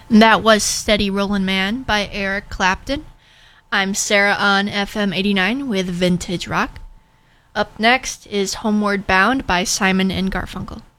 That was Steady Rollin' Man by Eric Clapton. I'm Sarah on FM 89 with Vintage Rock. Up next is Homeward Bound by Simon and Garfunkel.